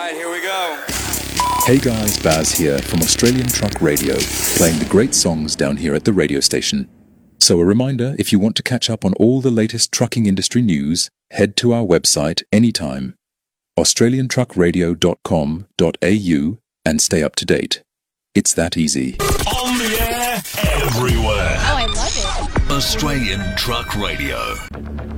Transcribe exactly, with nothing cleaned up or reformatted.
right, here we go. Hey guys, Baz here from Australian Truck Radio, playing the great songs down here at the radio station. So a reminder, if you want to catch up on all the latest trucking industry news, head to our website anytime, australian truck radio dot com dot a u, and stay up to date. It's that easy. On the air, everywhere. Oh, I love it. Australian Truck Radio.